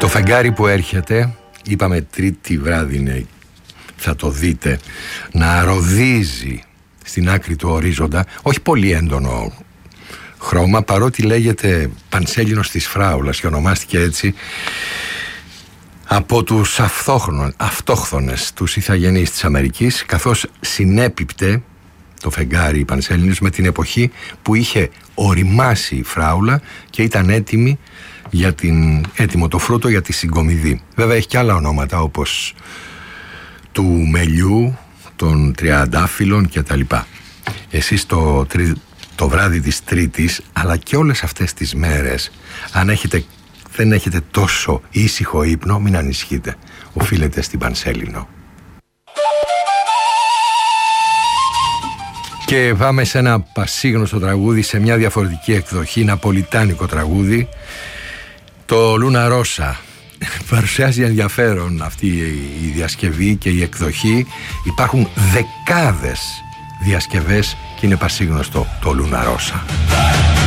Το φεγγάρι που έρχεται, είπαμε Τρίτη βράδυ είναι, θα το δείτε, να ροδίζει στην άκρη του ορίζοντα, όχι πολύ έντονο χρώμα, παρότι λέγεται Πανσέλινος της Φράουλας και ονομάστηκε έτσι από τους αυτόχθονες, τους ηθαγενείς της Αμερικής, καθώς συνέπιπτε το φεγγάρι Πανσέλινος με την εποχή που είχε οριμάσει η φράουλα και ήταν έτοιμο το φρούτο για τη συγκομιδή. Βέβαια έχει και άλλα ονόματα, όπως του μελιού, των τριαντάφυλλων κτλ. Εσείς το βράδυ της Τρίτης, αλλά και όλες αυτές τις μέρες, αν δεν έχετε τόσο ήσυχο ύπνο, μην ανησυχείτε, οφείλετε στην Πανσέλινο. Και πάμε σε ένα πασίγνωστο τραγούδι, σε μια διαφορετική εκδοχή, ναπολιτάνικο τραγούδι, το Λούνα Ρώσα. Παρουσιάζει ενδιαφέρον αυτή η διασκευή και η εκδοχή. Υπάρχουν δεκάδες διασκευές και είναι πασίγνωστο το Λούνα Ρώσα.